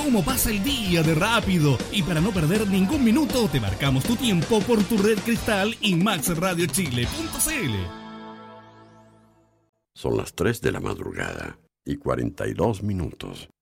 cómo pasa el día de rápido. Y para no perder ningún minuto, te marcamos tu tiempo por tu red Cristal y maxradiochile.cl. Son las 3 de la madrugada y 42 minutos.